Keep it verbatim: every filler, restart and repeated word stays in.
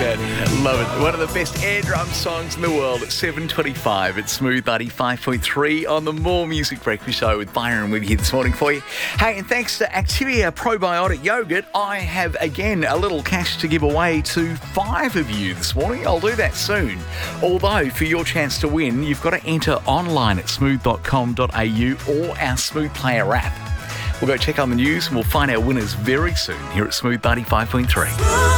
that. Love it. One of the best air drum songs in the world at seven twenty-five. It's Smooth ninety-five point three on the More Music Breakfast Show with Byron with you here this morning for you. Hey, and thanks to Activia Probiotic Yogurt, I have again a little cash to give away to five of you this morning. I'll do that soon. Although, for your chance to win, you've got to enter online at smooth dot com dot a u or our Smooth Player app. We'll go check on the news and we'll find our winners very soon here at Smooth ninety-five point three.